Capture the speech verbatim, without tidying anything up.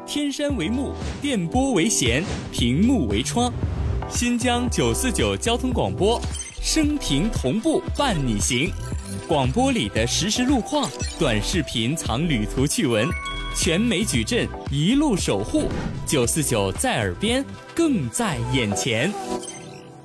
天山为幕，电波为弦，屏幕为窗。新疆九四九交通广播，声屏同步伴你行。广播里的实时路况，短视频藏旅途趣闻，全美矩阵一路守护。九四九在耳边，更在眼前。